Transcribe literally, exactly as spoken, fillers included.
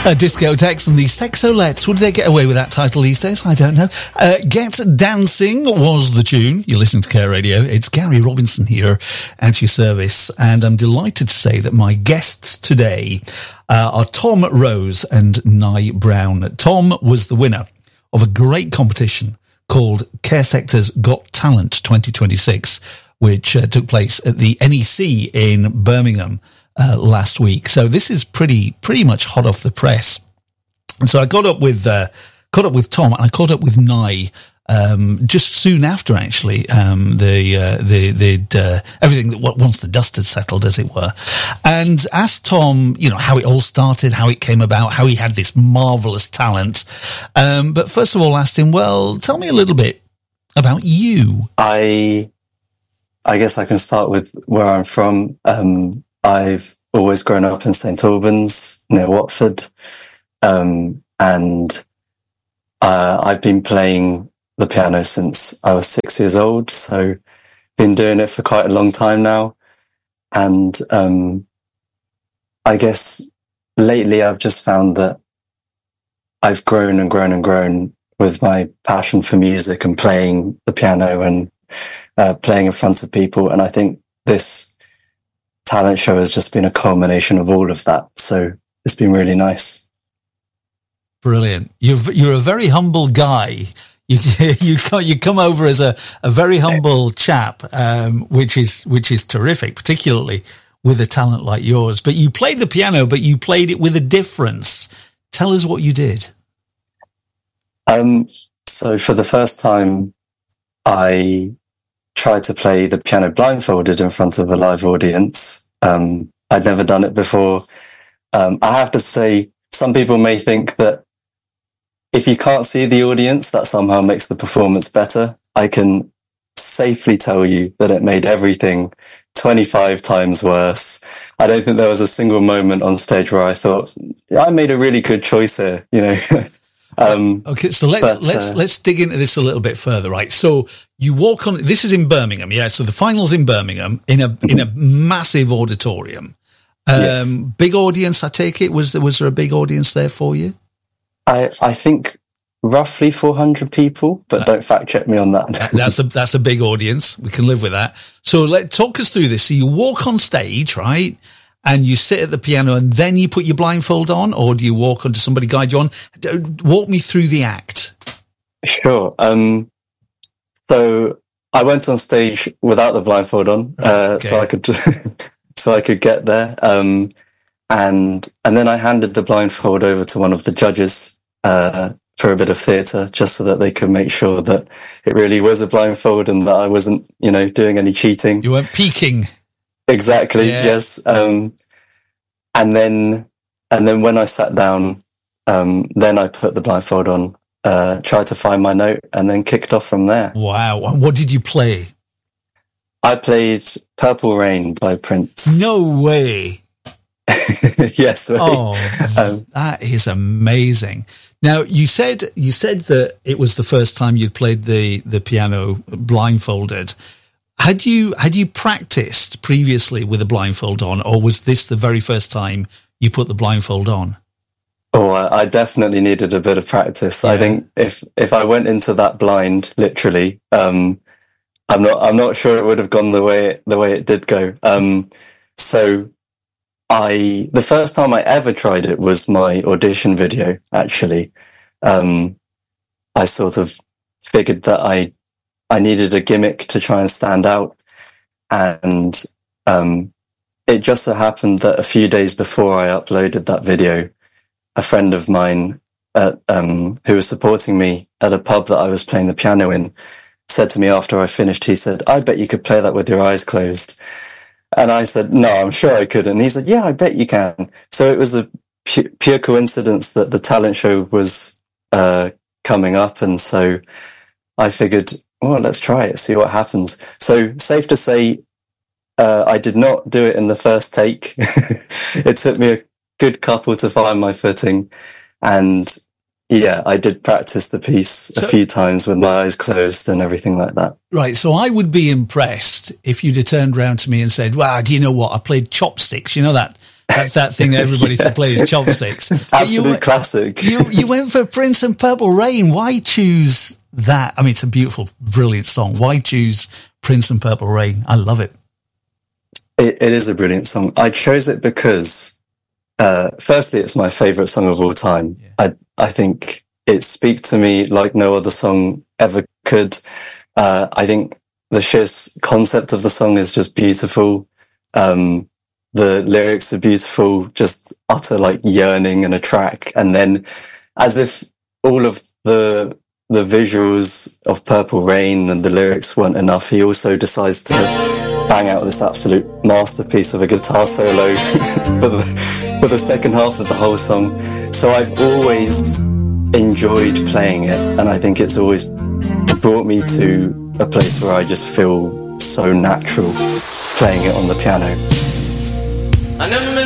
Uh, Discotheques and the Sexolettes. Would they get away with that title these days? I don't know. Uh, Get Dancing was the tune. You're listening to Care Radio. It's Gary Robinson here at your service, and I'm delighted to say that my guests today uh, are Tom Rose and Nye Brown. Tom was the winner of a great competition called Care Sector's Got Talent twenty twenty-six, which uh, took place at the N E C in Birmingham Uh, last week. So this is pretty, pretty much hot off the press. And so I got up with, uh, caught up with Tom and I caught up with Nye, um, just soon after actually, um, the, uh, the, the, uh, everything that once the dust had settled, as it were, and asked Tom, you know, how it all started, how it came about, how he had this marvelous talent. Um, but first of all, asked him, well, tell me a little bit about you. I, I guess I can start with where I'm from. Um, I've always grown up in Saint Albans, near Watford, um, and uh, I've been playing the piano since I was six years old, so been doing it for quite a long time now. And um, I guess lately I've just found that I've grown and grown and grown with my passion for music and playing the piano and uh, playing in front of people. And I think this talent show has just been a culmination of all of that. So it's been really nice. Brilliant. You're, you're a very humble guy. You, you, you come over as a, a very humble chap, um, which is, which is terrific, particularly with a talent like yours. But you played the piano, but you played it with a difference. Tell us what you did. Um, so for the first time, I tried to play the piano blindfolded in front of a live audience. Um, I'd never done it before. Um, I have to say, some people may think that if you can't see the audience, that somehow makes the performance better. I can safely tell you that it made everything twenty-five times worse. I don't think there was a single moment on stage where I thought, I made a really good choice here, you know. Um, okay, so let's but, let's uh, let's dig into this a little bit further, right? So you walk on. This is in Birmingham, yeah. So the final's in Birmingham in a in a massive auditorium, um, yes. Big audience. I take it was there was there a big audience there for you? I I think roughly four hundred people, but uh, don't fact check me on that. that's a that's a big audience. We can live with that. So let talk us through this. So you walk on stage, right? And you sit at the piano and then you put your blindfold on, or do you walk on to somebody guide you on? Walk me through the act. Sure. Um, so I went on stage without the blindfold on, uh, okay. so I could, so I could get there. Um, and, and then I handed the blindfold over to one of the judges, uh, for a bit of theatre, just so that they could make sure that it really was a blindfold and that I wasn't, you know, doing any cheating. You weren't peeking. Exactly. Yeah. Yes. Um, and then, and then when I sat down, um, then I put the blindfold on, uh, tried to find my note and then kicked off from there. Wow. And what did you play? I played Purple Rain by Prince. No way. Yes. Right. Oh, um, that is amazing. Now you said, you said that it was the first time you'd played the, the piano blindfolded. Had you had you practiced previously with a blindfold on, or was this the very first time you put the blindfold on? Oh, I, I definitely needed a bit of practice. Yeah. I think if if I went into that blind, literally, um, I'm not I'm not sure it would have gone the way the way it did go. Um, so I the first time I ever tried it was my audition video. Actually, um, I sort of figured that I. I needed a gimmick to try and stand out. And um, it just so happened that a few days before I uploaded that video, a friend of mine at, um, who was supporting me at a pub that I was playing the piano in said to me after I finished, he said, I bet you could play that with your eyes closed. And I said, no, I'm sure I couldn't. And he said, yeah, I bet you can. So it was a pu- pure coincidence that the talent show was uh, coming up. And so I figured, well, let's try it, see what happens. So safe to say, uh, I did not do it in the first take. It took me a good couple to find my footing. And yeah, I did practice the piece so, a few times with my eyes closed and everything like that. Right. So I would be impressed if you'd have turned around to me and said, wow, do you know what? I played chopsticks. You know that, That's that thing that everybody yeah. plays, chopsticks. Absolute you, classic. you, you went for Prince and Purple Rain. Why choose that? I mean, it's a beautiful, brilliant song. Why choose Prince and Purple Rain? I love it. It, it is a brilliant song. I chose it because, uh, firstly, it's my favourite song of all time. Yeah. I, I think it speaks to me like no other song ever could. Uh, I think the sheer concept of the song is just beautiful. Um, the lyrics are beautiful, just utter like yearning in a track. And then as if all of the, the visuals of Purple Rain and the lyrics weren't enough, he also decides to bang out this absolute masterpiece of a guitar solo for the, for the second half of the whole song. So I've always enjoyed playing it. And I think it's always brought me to a place where I just feel so natural playing it on the piano. I never